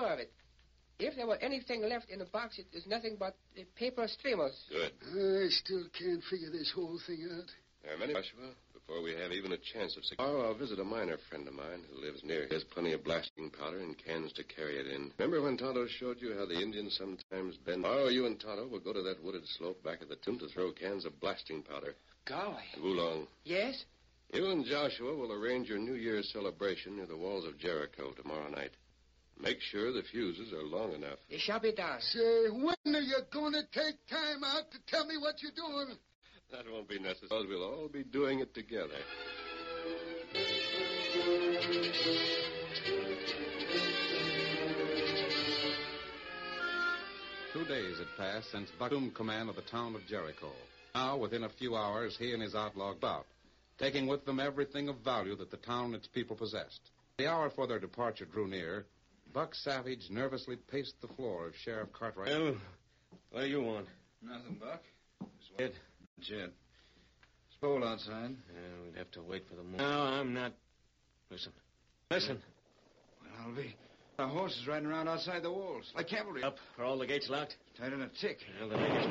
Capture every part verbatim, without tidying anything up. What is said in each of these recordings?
of it. If there were anything left in the box, it is nothing but uh, paper streamers. Good. I still can't figure this whole thing out. There are many, Joshua. Before we have even a chance of... Tomorrow I'll visit a miner friend of mine who lives near. He has plenty of blasting powder and cans to carry it in. Remember when Tonto showed you how the Indians sometimes bend... Tomorrow you and Tonto will go to that wooded slope back at the tomb to throw cans of blasting powder. Golly. Wulong. Yes? You and Joshua will arrange your New Year's celebration near the walls of Jericho tomorrow night. Make sure the fuses are long enough. It shall be done. Say, when are you going to take time out to tell me what you're doing? That won't be necessary. We'll all be doing it together. Two days had passed since Buck assumed command of the town of Jericho. Now, within a few hours, he and his outlaw about, taking with them everything of value that the town and its people possessed. The hour for their departure drew near. Buck Savage nervously paced the floor of Sheriff Cartwright. Well, what do you want? Nothing, Buck. Just wait. Jed. It's cold outside. Yeah, we'd have to wait for the moon. No, I'm not. Listen. Listen. Well, I'll be. Our horses riding around outside the walls, like cavalry. Up. Are all the gates locked? Tight in a tick. Well, the niggas...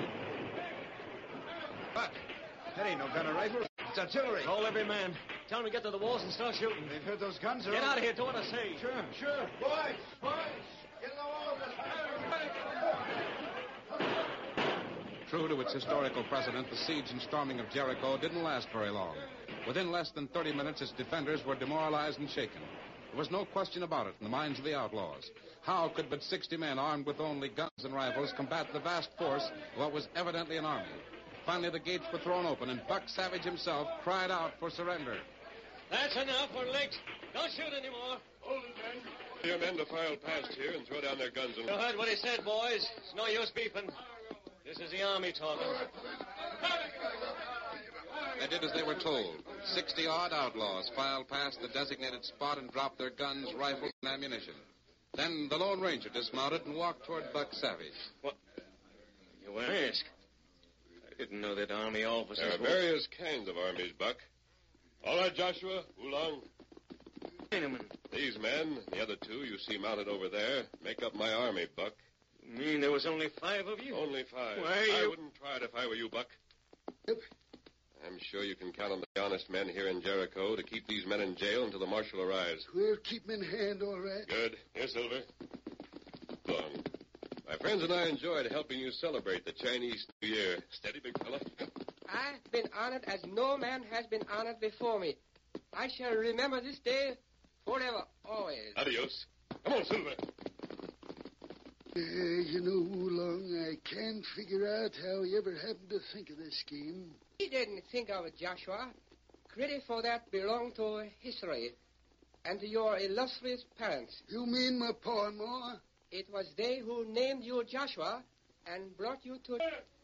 Buck, that ain't no gun or rifle. It's artillery. Call every man. Tell them to get to the walls and start shooting. They've heard those guns. Get out of here. Do what I say. Sure, sure. Boys, boys, get in the walls. True to its historical precedent, the siege and storming of Jericho didn't last very long. Within less than thirty minutes, its defenders were demoralized and shaken. There was no question about it in the minds of the outlaws. How could but sixty men armed with only guns and rifles combat the vast force of what was evidently an army? Finally, the gates were thrown open, and Buck Savage himself cried out for surrender. That's enough. We're late. Don't shoot anymore. Hold it, men. Your men to file past here and throw down their guns and... You heard what he said, boys. It's no use beefing. This is the army talking. They did as they were told. Sixty-odd outlaws filed past the designated spot and dropped their guns, rifles, and ammunition. Then the Lone Ranger dismounted and walked toward Buck Savage. What? You weren't asked. I didn't know that army officers There are were... various kinds of armies, Buck. All right, Joshua, Wulong. Chinamen. These men, the other two you see mounted over there, make up my army, Buck. You mean there was only five of you? Only five. Why, I you... wouldn't try it if I were you, Buck. Yep. I'm sure you can count on the honest men here in Jericho to keep these men in jail until the marshal arrives. We'll keep them in hand, all right. Good. Here, Silver. Long. My friends and I enjoyed helping you celebrate the Chinese New Year. Steady, big fella. I've been honored as no man has been honored before me. I shall remember this day forever, always. Adios. Come on, Silver. Uh, you know, Wulong, I can't figure out how you ever happened to think of this scheme. He didn't think of it, Joshua. Credit for that belonged to history and to your illustrious parents. You mean my pa and ma? It was they who named you Joshua and brought you to...